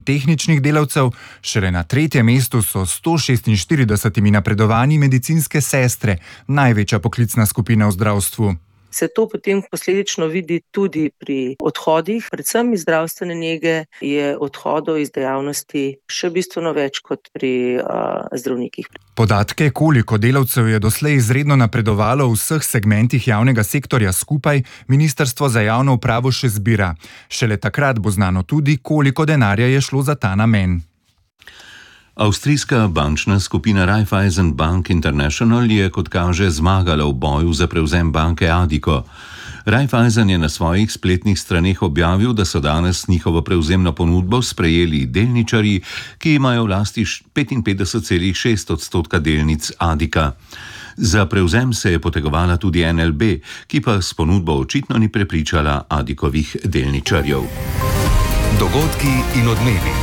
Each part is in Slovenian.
tehničnih delavcev, šele na 3. mestu so 146 napredovanji medicinske sestre, največja poklicna skupina v zdravstvu. Se to potem posledično vidi tudi pri odhodih, predvsem iz zdravstvene nege je odhodov iz dejavnosti še bistveno več kot pri zdravnikih. Podatke, koliko delavcev je doslej izredno napredovalo v vseh segmentih javnega sektorja skupaj, Ministrstvo za javno upravo še zbira. Šele takrat bo znano tudi, koliko denarja je šlo za ta namen. Avstrijska bančna skupina Raiffeisen Bank International je, kot kaže, zmagala v boju za prevzem banke Addiko. Raiffeisen je na svojih spletnih straneh objavil, da so danes njihovo prevzemno ponudbo sprejeli delničarji, ki imajo v lasti 55,6% delnic Addika. Za prevzem se je potegovala tudi NLB, ki pa s ponudbo očitno ni prepričala Addikovih delničarjev. Dogodki in odmevi.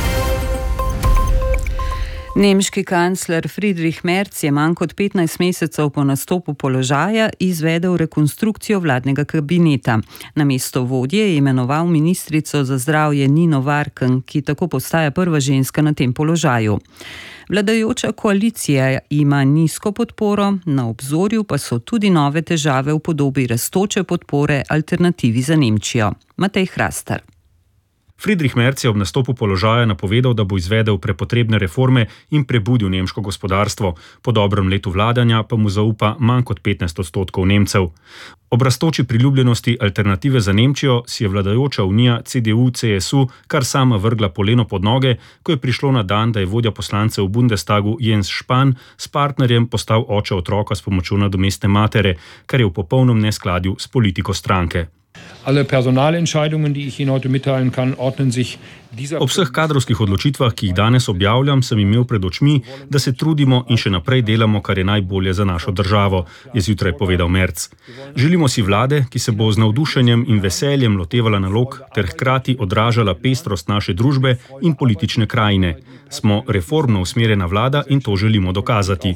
Nemški kancler Friedrich Merz je manj kot 15 mesecev po nastopu položaja izvedel rekonstrukcijo vladnega kabineta. Namesto vodje je imenoval ministrico za zdravje Nino Warken, ki tako postaja prva ženska na tem položaju. Vladajoča koalicija ima nizko podporo, na obzorju pa so tudi nove težave v podobi rastoče podpore Alternativi za Nemčijo. Matej Hrastar. Friedrich Merz je ob nastopu položaja napovedal, da bo izvedel prepotrebne reforme in prebudil nemško gospodarstvo. Po dobrem letu vladanja pa mu zaupa manj kot 15% Nemcev. Ob rastoči priljubljenosti Alternative za Nemčijo si je vladajoča unija CDU-CSU kar sama vrgla poleno pod noge, ko je prišlo na dan, da je vodja poslancev v Bundestagu Jens Spahn s partnerjem postal oče otroka s pomočjo nadomestne matere, kar je v popolnem neskladju s politiko stranke. Alle Personalentscheidungen, die ich Ihnen heute mitteilen kann, ordnen sich dieser... Ob vseh kadrovskih odločitvah, ki jih danes objavljam, sem imel pred očmi, da se trudimo in še naprej delamo, kar je najbolje za našo državo, je zjutraj povedal Merz. Želimo si vlade, ki se bo z navdušenjem in veseljem lotevala nalog ter hkrati odražala pestrost naše družbe in politične krajine. Smo reformno usmerjena vlada in to želimo dokazati.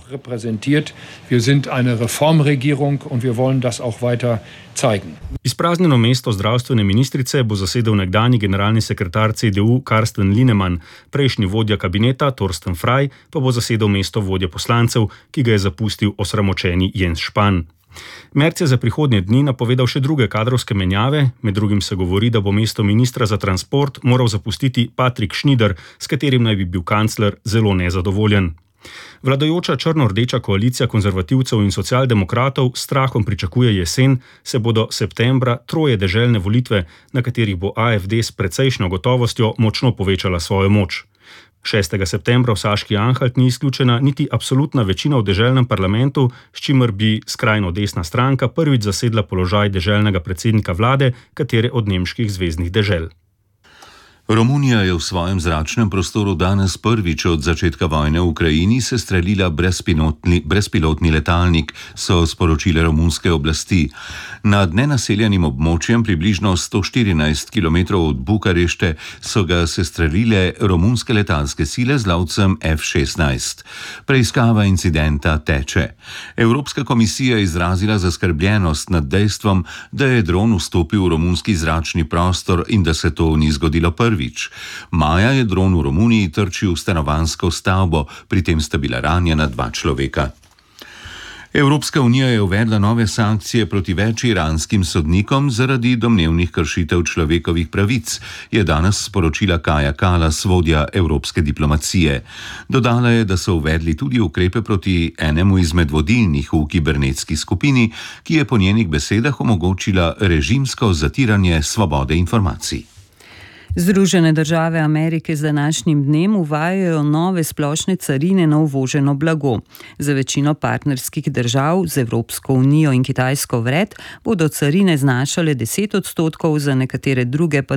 Wir sind eine Reformregierung und wir wollen das auch weiter zeigen. Izpraznjeno mesto zdravstvene ministrice bo zasedel nekdanji generalni sekretar CDU Carsten Linnemann, prejšnji vodja kabineta Thorsten Frey pa bo zasedel mesto vodje poslancev, ki ga je zapustil osramočeni Jens Spahn. Merz je za prihodnje dni napovedal še druge kadrovske menjave, med drugim se govori, da bo mesto ministra za transport moral zapustiti Patrik Schneider, s katerim naj bi bil kancler zelo nezadovoljen. Vladajoča črno-rdeča koalicija konzervativcev in socialdemokratov s strahom pričakuje jesen, se bodo septembra troje deželne volitve, na katerih bo AfD s precejšnjo gotovostjo močno povečala svojo moč. 6. septembra v Saški Anhalt ni izključena niti absolutna večina v deželnem parlamentu, s čimer bi skrajno desna stranka prvič zasedla položaj deželnega predsednika vlade katere od nemških zveznih dežel. Romunija je v svojem zračnem prostoru danes prvič od začetka vojne v Ukrajini sestrelila brezpilotni letalnik, so sporočile romunske oblasti. Nad nenaseljenim območjem približno 114 km od Bukarešte so ga sestrelile romunske letalske sile z lovcem F-16. Preiskava incidenta teče. Evropska komisija je izrazila zaskrbljenost nad dejstvom, da je dron vstopil v romunski zračni prostor in da se to ni zgodilo prvič. Maja je dron v Romuniji trčil v stanovanjsko stavbo, pri tem sta bila ranjena 2 človeka. Evropska unija je uvedla nove sankcije proti več iranskim sodnikom zaradi domnevnih kršitev človekovih pravic, je danes sporočila Kaja Kallas, vodja evropske diplomacije. Dodala je, da so uvedli tudi ukrepe proti enemu izmed vodilnih v kibernetski skupini, ki je po njenih besedah omogočila režimsko zatiranje svobode informacij. Združene države Amerike z današnjim dnem uvajajo nove splošne carine na uvoženo blago. Za večino partnerskih držav z Evropsko unijo in Kitajsko vred bodo carine znašale 10%, za nekatere druge pa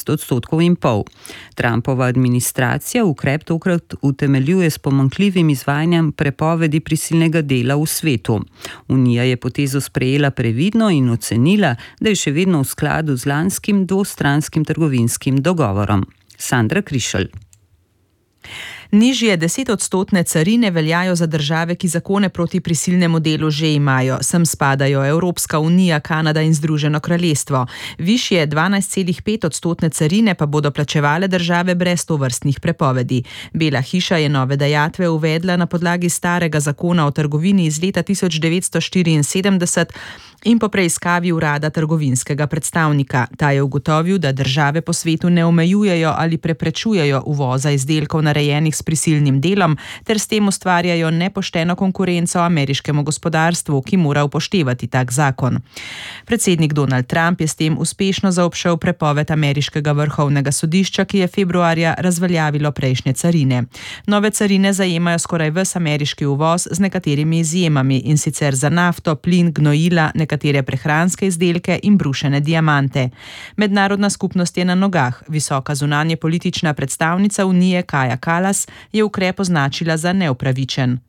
12,5%. Trumpova administracija ukrep tokrat utemeljuje s pomanjkljivim izvajanjem prepovedi prisilnega dela v svetu. Unija je potezo sprejela previdno in ocenila, da je še vedno v skladu z lanskim dvostranskim trgovinskim dogovorom. Sandra Krišelj. Nižje 10% carine veljajo za države, ki zakone proti prisilnemu delu že imajo. Sem spadajo Evropska unija, Kanada in Združeno kraljestvo. Višje 12,5% carine pa bodo plačevale države brez tovrstnih prepovedi. Bela hiša je nove dajatve uvedla na podlagi starega zakona o trgovini iz leta 1974 in po preiskavi urada trgovinskega predstavnika. Ta je ugotovil, da države po svetu ne omejujejo ali preprečujejo uvoza izdelkov narejenih s prisilnim delom, ter s tem ustvarjajo nepošteno konkurenco ameriškemu gospodarstvu, ki mora upoštevati tak zakon. Predsednik Donald Trump je s tem uspešno zaobšel prepoved ameriškega vrhovnega sodišča, ki je februarja razveljavilo prejšnje carine. Nove carine zajemajo skoraj ves ameriški uvoz z nekaterimi izjemami, in sicer za nafto, plin, gnojila, nekatere prehranske izdelke in brušene diamante. Mednarodna skupnost je na nogah. Visoka zunanje politična predstavnica Unije Kaja Kallas je ukrep označila za neupravičen.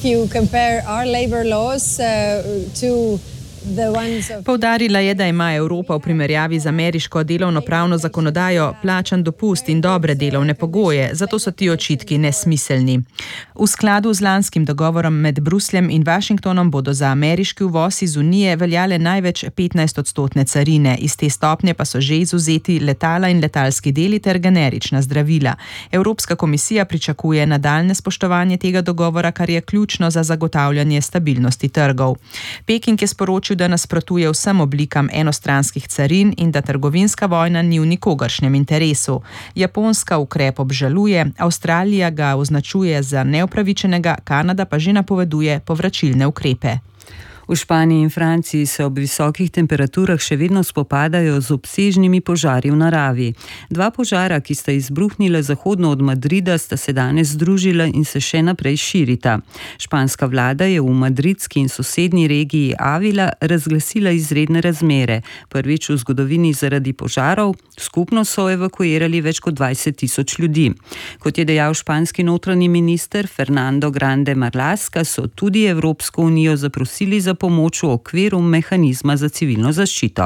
Poudarila je, da ima Evropa v primerjavi z ameriško delovnopravno zakonodajo plačan dopust in dobre delovne pogoje, zato so ti očitki nesmiselni. V skladu z lanskim dogovorom med Brusljem in Washingtonom bodo za ameriški uvoz iz Unije veljale največ 15% carine, iz te stopnje pa so že izvzeti letala in letalski deli ter generična zdravila. Evropska komisija pričakuje nadaljnje spoštovanje tega dogovora, kar je ključno za zagotavljanje stabilnosti trgov. Peking je sporočil, da nasprotuje vsem oblikam enostranskih carin in da trgovinska vojna ni v nikogaršnjem interesu. Japonska ukrep obžaluje, Avstralija ga označuje za neupravičenega, Kanada pa že napoveduje povračilne ukrepe. V Španiji in Franciji se ob visokih temperaturah še vedno spopadajo z obsežnimi požari v naravi. Dva požara, ki sta izbruhnila zahodno od Madrida, sta se danes združila in se še naprej širita. Španska vlada je v madridski in sosednji regiji Avila razglasila izredne razmere. Prvič v zgodovini zaradi požarov, skupno so evakuirali več kot 20.000 ljudi. Kot je dejal španski notranji minister Fernando Grande Marlaska, so tudi Evropsko unijo zaprosili za pomoč v okviru mehanizma za civilno zaščito.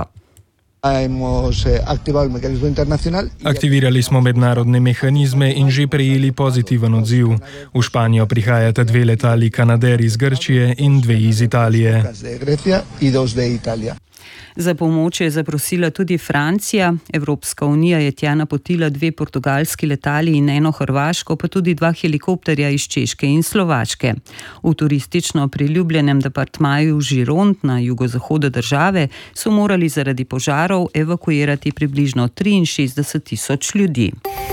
Aktivirali smo mednarodne mehanizme in že prejeli pozitiven odziv. V Španijo prihajata 2 letali Canadair iz Grčije in 2 iz Italije. Za pomoč je zaprosila tudi Francija. Evropska unija je tja napotila 2 portugalski letali in 1 hrvaško, pa tudi 2 helikopterja iz Češke in Slovaške. V turistično priljubljenem departmaju Žirond na jugozahodu države so morali zaradi požarov evakuirati približno 63.000 ljudi.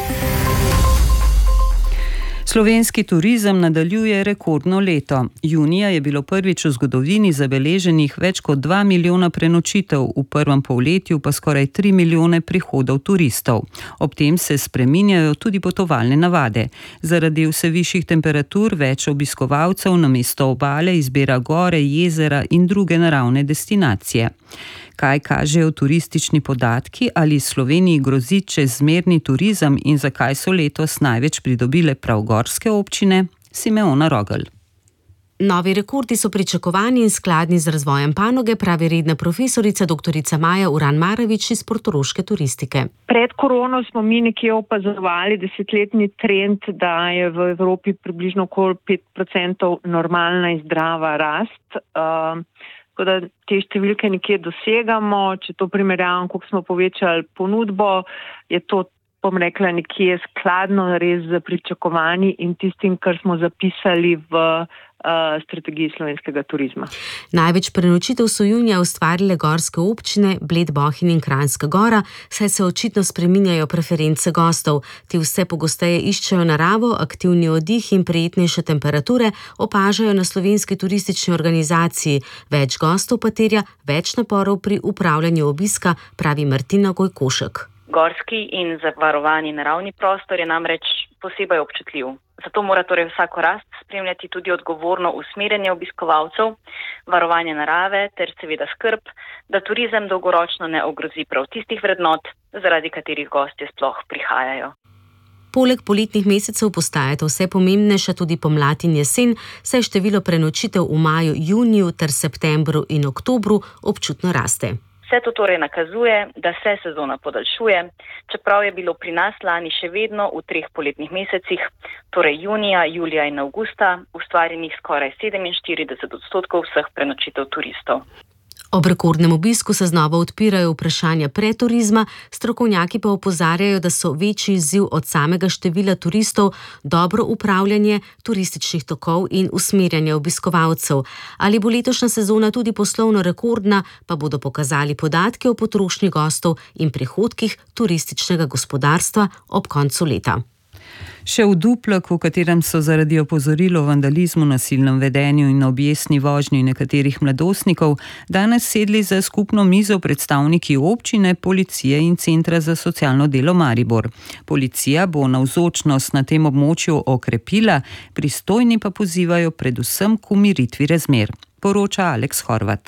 Slovenski turizem nadaljuje rekordno leto. Junija je bilo prvič v zgodovini zabeleženih več kot 2 milijona prenočitev, v prvem polletju pa skoraj 3 milijone prihodov turistov. Ob tem se spreminjajo tudi potovalne navade. Zaradi vse višjih temperatur več obiskovalcev namesto obale izbira gore, jezera in druge naravne destinacije. Kaj kažejo turistični podatki, ali Sloveniji grozi čezmerni turizem in zakaj so letos največ pridobile prav gorske občine? Simeona Rogelj. Novi rekordi so pričakovani in skladni z razvojem panoge, pravi redna profesorica dr. Maja Uran-Marovič iz portoroške turistike. Pred korono smo mi nekje opazovali 10-letni trend, da je v Evropi približno okoli 5% normalna in zdrava rast. Tako da te številke nekje dosegamo. Če to primerjamo, koliko smo povečali ponudbo, je to, bom rekla, nekje skladno res z pričakovanji in tistim, kar smo zapisali v strategiji slovenskega turizma. Največ prenočitev so junija ustvarile gorske občine Bled, Bohinj in Kranjska Gora, saj se očitno spreminjajo preference gostov. Ti vse pogosteje iščejo naravo, aktivni oddih in prijetnejše temperature opažajo na slovenski turistični organizaciji. Več gostov pa terja več naporov pri upravljanju obiska, pravi Martina Gojkošek. Gorski in zavarovani naravni prostor je namreč posebej občutljiv. Zato mora torej vsako rast spremljati tudi odgovorno usmerjanje obiskovalcev, varovanje narave ter seveda skrb, da turizem dolgoročno ne ogrozi prav tistih vrednot, zaradi katerih gostje sploh prihajajo. Poleg poletnih mesecev postajata vse pomembnejša tudi pomlad in jesen, saj število prenočitev v maju, juniju ter septembru in oktobru občutno raste. Vse to torej nakazuje, da se sezona podaljšuje, čeprav je bilo pri nas lani še vedno v 3 poletnih mesecih, torej junija, julija in avgusta, ustvarjenih skoraj 47% vseh prenočitev turistov. Ob rekordnem obisku se znova odpirajo vprašanja preturizma, strokovnjaki pa opozarjajo, da so večji izziv od samega števila turistov dobro upravljanje turističnih tokov in usmerjanje obiskovalcev. Ali bo letošnja sezona tudi poslovno rekordna, pa bodo pokazali podatki o potrošnji gostov in prihodkih turističnega gospodarstva ob koncu leta. Še v Duplek, v katerem so zaradi opozoril o vandalizmu, nasilnem vedenju in objestni vožnji nekaterih mladostnikov danes sedli za skupno mizo predstavniki občine, policije in Centra za socialno delo Maribor. Policija bo navzočnost na tem območju okrepila, pristojni pa pozivajo predvsem k umiritvi razmer, poroča Aleks Horvat.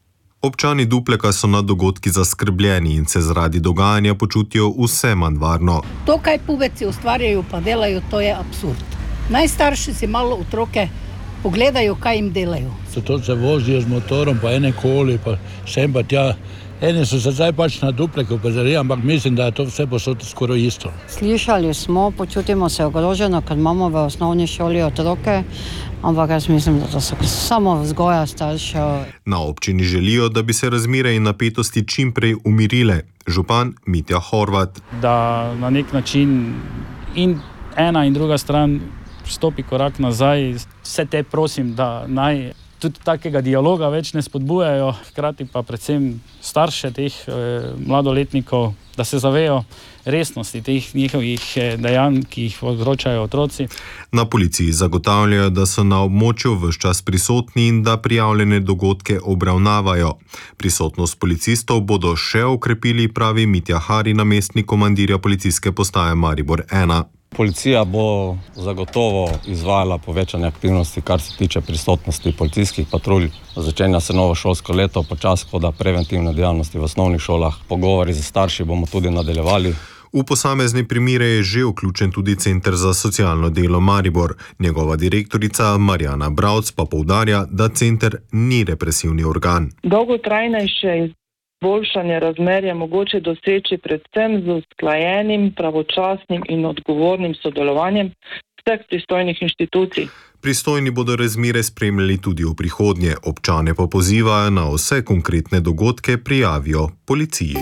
Občani Dupleka so nad dogodki zaskrbljeni in se zaradi dogajanja počutijo vse manj varno. To, kaj pubeci ustvarjajo pa delajo, to je absurd. Najstarši si malo otroke pogledajo, kaj jim delajo. To se vozijo z motorom, pa ene koli, pa sem pa tja. Eni so se zdaj pač na Duplek opozorili, ampak mislim, da je to vse posod skoraj isto. Slišali smo, počutimo se ogroženo, ker imamo v osnovni šoli otroke, ampak jaz mislim, da to so samo vzgoja staršev. Na občini želijo, da bi se razmere in napetosti čim prej umirile. Župan Mitja Horvat. Da na nek način in ena in druga stran stopi korak nazaj. Vse te prosim, da naj tudi takega dialoga več ne spodbujajo, hkrati pa predvsem starše teh mladoletnikov, da se zavejo resnosti teh njihovih dejanj, ki jih povzročajo otroci. Na policiji zagotavljajo, da so na območju ves čas prisotni in da prijavljene dogodke obravnavajo. Prisotnost policistov bodo še okrepili, pravi Mitja Hari, namestnik komandirja policijske postaje Maribor 1. Policija bo zagotovo izvajala povečanje aktivnosti, kar se tiče prisotnosti policijskih patrulj. Začenja se novo šolsko leto, počasi hoda preventivne dejavnosti v osnovnih šolah. Pogovori z starši bomo tudi nadaljevali. V posamezne primere je že vključen tudi Center za socialno delo Maribor. Njegova direktorica Marjana Bravc pa poudarja, da center ni represivni organ. Dolgotrajnejše izboljšanje razmer je mogoče doseči predvsem z usklajenim, pravočasnim in odgovornim sodelovanjem vseh pristojnih inštitucij. Pristojni bodo razmere spremljali tudi v prihodnje, občane pa pozivajo na vse konkretne dogodke prijavijo policiji.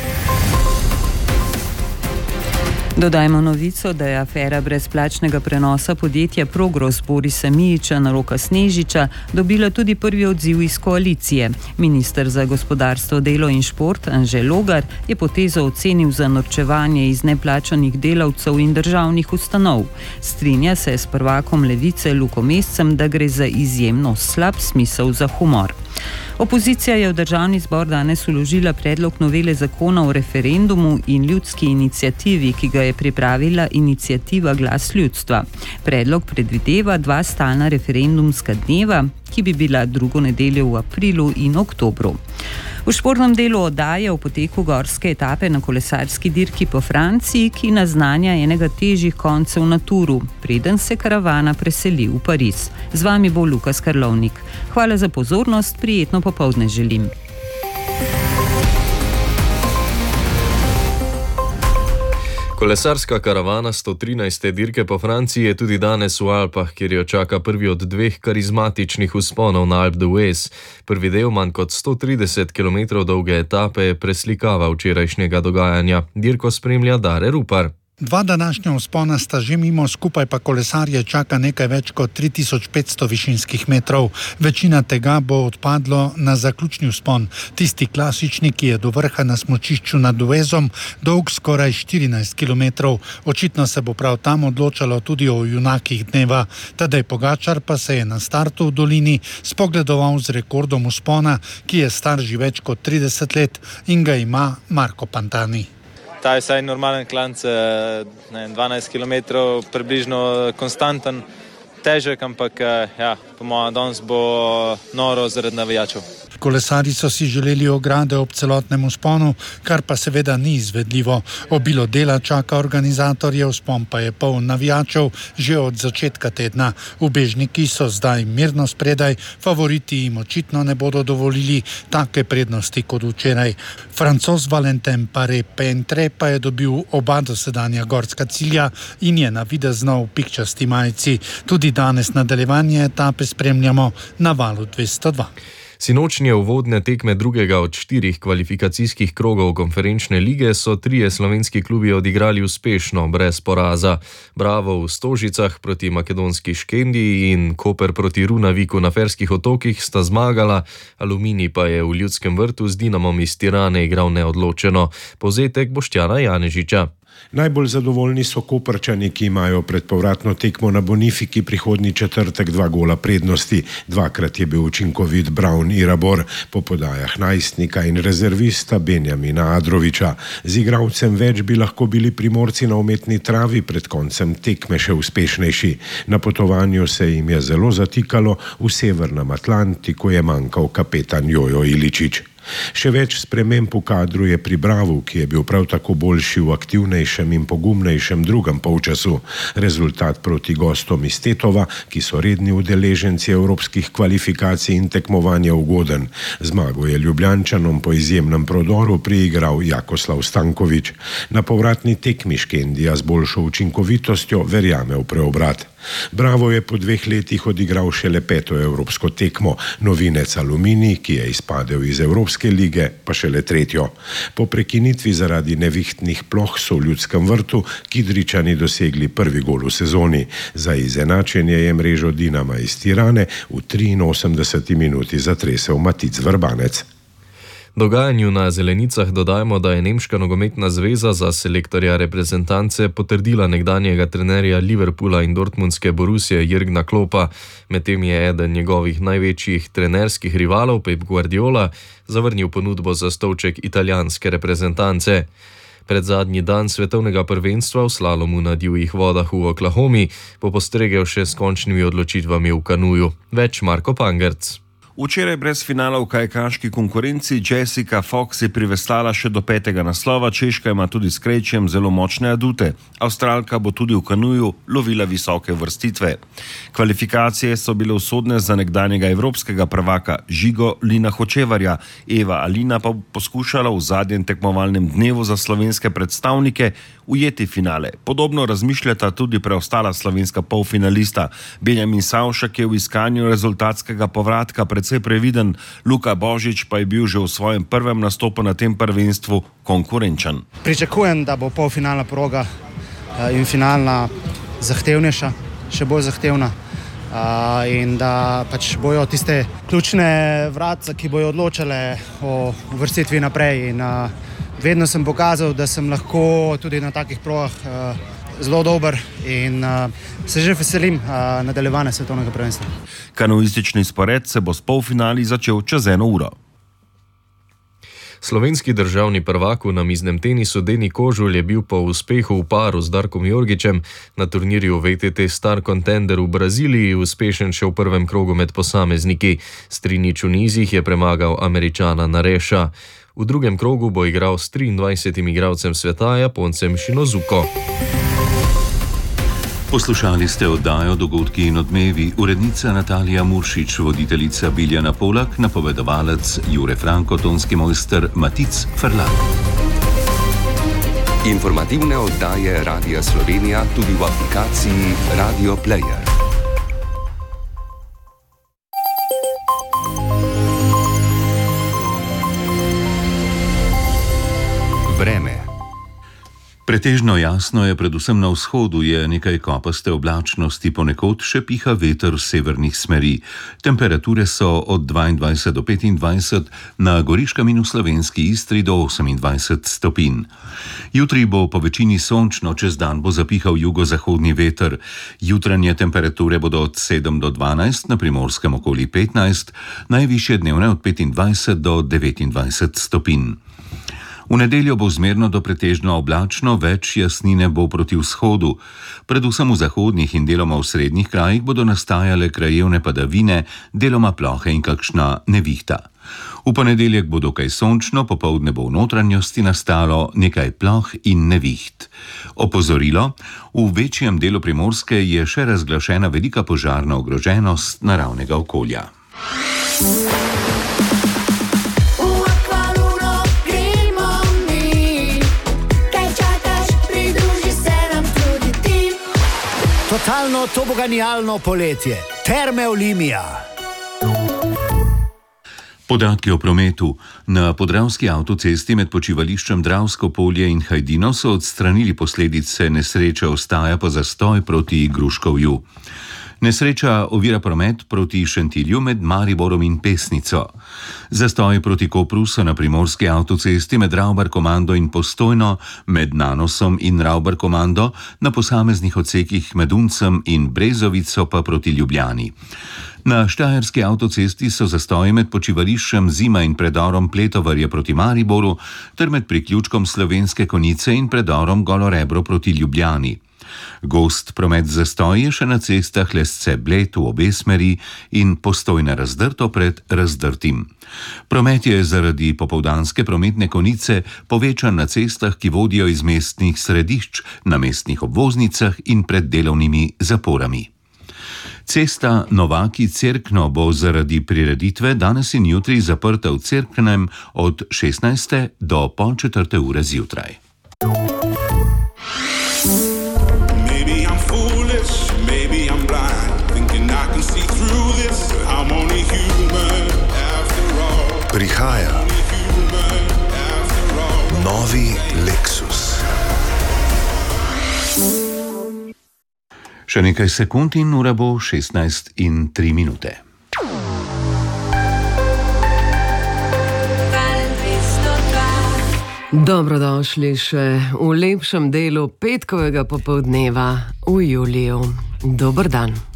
Dodajmo novico, da je afera brezplačnega prenosa podjetja Progros Borisa Mijića na Roka Snežiča dobila tudi prvi odziv iz koalicije. Minister za gospodarstvo, delo in šport Anže Logar je potezo ocenil za norčevanje iz neplačanih delavcev in državnih ustanov. Strinja se s prvakom Levice Luko Mescem, da gre za izjemno slab smisel za humor. Opozicija je v državni zbor danes vložila predlog novele zakona o referendumu in ljudski iniciativi, ki ga je pripravila iniciativa Glas ljudstva. Predlog predvideva 2 stalna referendumska dneva, ki bi bila drugo nedeljo v aprilu in oktobru. V športnem delu oddaje o poteku gorske etape na kolesarski dirki po Franciji, ki naznanja enega težjih koncev na Turu, preden se karavana preseli v Pariz. Z vami bo Lukas Karlovnik. Hvala za pozornost, prijetno popoldne želim. Kolesarska karavana 113. dirke po Franciji je tudi danes v Alpah, kjer jo čaka prvi od 2 karizmatičnih vzponov na Alpe d'Huez. Prvi del manj kot 130 km dolge etape je preslikava včerajšnjega dogajanja. Dirko spremlja Dare Rupar. 2 današnja vzpona sta že mimo, skupaj pa kolesarje čaka nekaj več kot 3500 višinskih metrov. Večina tega bo odpadlo na zaključni vzpon, tisti klasični, ki je do vrha na smučišču nad Huezom, dolg skoraj 14 km. Očitno se bo prav tam odločalo tudi o junakih dneva. Tadej Pogačar pa se je na startu v dolini spogledoval z rekordom vzpona, ki je star že več kot 30 let in ga ima Marko Pantani. Ta je vsaj normalen klanc, 12 km, približno konstanten, težek, ampak po mojem danes bo noro zaradi navijačev. Kolesarji so si želeli ograde ob celotnem vzponu, kar pa seveda ni izvedljivo. Obilo dela čaka organizatorje, vzpon pa je poln navijačev že od začetka tedna. Ubežniki so zdaj mirno spredaj, favoriti jim očitno ne bodo dovolili take prednosti kot včeraj. Francoz Valentin Paré-Pentre pa je dobil oba dosedanja gorska cilja in je navidezno v pikčasti majici. Tudi danes nadaljevanje etape spremljamo na Valu 202. Sinočnje uvodne tekme drugega od 4 kvalifikacijskih krogov konferenčne lige so 3 slovenski klubi odigrali uspešno, brez poraza. Bravo v Stožicah proti makedonski Škendiji in Koper proti Runaviku na Ferskih otokih sta zmagala, Aluminij pa je v Ljudskem vrtu z Dinamom iz Tirane igral neodločeno. Povzetek Boštjana Janežiča. Najbolj zadovoljni so Koprčani, ki imajo pred povratno tekmo na Bonifiki prihodnji četrtek 2 gola prednosti. Dvakrat je bil učinkovit Braun Irabor po podajah najstnika in rezervista Benjamina Adroviča. Z igralcem več bi lahko bili Primorci na umetni travi pred koncem tekme še uspešnejši. Na potovanju se jim je zelo zatikalo, v Severnem Atlantiku je manjkal kapetan Jojo Iličić. Še več sprememb v kadru je pri Bravu, ki je bil prav tako boljši v aktivnejšem in pogumnejšem drugem polčasu. Rezultat proti gostom iz Tetova, ki so redni udeleženci evropskih kvalifikacij in tekmovanja, ugoden. Zmago je Ljubljančanom po izjemnem prodoru priigral Jakoslav Stanković. Na povratni tekmi Škendija z boljšo učinkovitostjo verjame v preobrat. Bravo je po 2 letih odigral šele 5. evropsko tekmo, novinec Aluminij, ki je izpadel iz Evropske lige, pa šele 3. Po prekinitvi zaradi nevihtnih ploh so v Ljudskem vrtu Kidričani dosegli prvi gol v sezoni. Za izenačenje je mrežo Dinama iz Tirane v 83. minuti zatresel Matic Vrbanec. Dogajanju na Zelenicah dodajmo, da je Nemška nogometna zveza za selektorja reprezentance potrdila nekdanjega trenerja Liverpoola in dortmundske Borussije Jürgena Kloppa, medtem je eden njegovih največjih trenerskih rivalov, Pep Guardiola, zavrnil ponudbo za stolček italijanske reprezentance. Pred zadnji dan svetovnega prvenstva v slalomu na divjih vodah v Oklahomi bo postregel še s končnimi odločitvami v kanuju. Več Marko Pangerc. Včeraj brez finala v kajakaški konkurenci Jessica Fox je priveslala še do 5. naslova, Češka ima tudi s krejčem zelo močne adute. Avstralka bo tudi v kanuju lovila visoke vrstitve. Kvalifikacije so bile usodne za nekdanjega evropskega prvaka Žigo Lina Hočevarja. Eva Alina pa bo poskušala v zadnjem tekmovalnem dnevu za slovenske predstavnike ujeti finale. Podobno razmišljata tudi preostala slovenska polfinalista. Benjamin Savšak je v iskanju rezultatskega povratka precej previden, Luka Božič pa je bil že v svojem prvem nastopu na tem prvenstvu konkurenčen. Pričakujem, da bo polfinalna proga in finalna zahtevnejša, še bolj zahtevna in da pač bojo tiste ključne vratce, ki bojo odločale o uvrstitvi naprej in vedno sem pokazal, da sem lahko tudi na takih progah zelo dober in se že veselim nadaljevanja svetovnega prvenstva. Kanuistični spored se bo s polfinali začel čez 1 uro. Slovenski državni prvak v namiznem tenisu Deni Kožulj je bil po uspehu v paru z Darkom Jorgićem na turnirju VTT Star Contender v Braziliji uspešen še v prvem krogu med posamezniki. S 3:0 v nizih je premagal Američana Nareša. V drugem krogu bo igral s 23. igralcem sveta, Japoncem Shinozuko. Poslušali ste oddajo Dogodki in odmevi, urednica Natalija Muršič, voditeljica Biljana Polak, napovedovalec Jure Franko, tonski mojster Matic Ferlan. Informativne oddaje Radia Slovenija tudi v aplikaciji Radio Player. Vreme. Pretežno jasno je, predvsem na vzhodu je nekaj kopaste oblačnosti, ponekod še piha veter severnih smeri. Temperature so od 22 do 25, na Goriškem in v slovenski Istri do 28 stopinj. Jutri bo po večini sončno, čez dan bo zapihal jugozahodni veter. Jutranje temperature bodo od 7 do 12, na Primorskem okoli 15, najvišje dnevne od 25 do 29 stopinj. V nedeljo bo zmerno do pretežno oblačno, več jasnine bo proti vzhodu. Predvsem v zahodnih in deloma v srednjih krajih bodo nastajale krajevne padavine, deloma plohe in kakšna nevihta. V ponedeljek bo dokaj sončno, popoldne bo v notranjosti nastalo nekaj ploh in neviht. Opozorilo: v večjem delu Primorske je še razglašena velika požarna ogroženost naravnega okolja. Totalno toboganijalno poletje. Terme Olimia. Podatki o prometu. Na podravski avtocesti med počivališčem Dravsko polje in Hajdino so odstranili posledice nesreče, ostaja pa zastoj proti Gruškovju. Nesreča ovira promet proti Šentilju med Mariborom in Pesnico. Zastoj proti Kopru so na primorski avtocesti med Ravbar komando in Postojno, med Nanosom in Ravbar komando, na posameznih odsekih med Uncem in Brezovico pa proti Ljubljani. Na štajerski avtocesti so zastoji med počivališčem Zima in predorom Pletovarje proti Mariboru ter med priključkom Slovenske Konjice in predorom Golorebro proti Ljubljani. Gost promet zastoj je še na cestah Lesce-Bled v obe smeri in Postojna Razdrto pred Razdrtim. Promet je zaradi popoldanske prometne konice povečan na cestah, ki vodijo iz mestnih središč, na mestnih obvoznicah in pred delovnimi zaporami. Cesta Novaki-Cerkno bo zaradi prireditve danes in jutri zaprta v Cerknem od 16. do pol 4. ure zjutraj. Prihaja novi Lexus. Še nekaj sekund in ura bo 16:03. Dobrodošli še v lepšem delu petkovega popoldneva v juliju. Dober dan.